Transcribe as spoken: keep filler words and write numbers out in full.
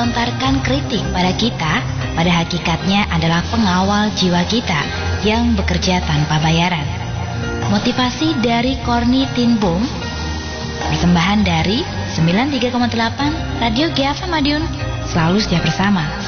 melontarkan kritik pada kita, pada hakikatnya adalah pengawal jiwa kita yang bekerja tanpa bayaran. Motivasi dari Corny Tin Boom, persembahan dari sembilan puluh tiga koma delapan Radio G F M Madiun, selalu setia bersama.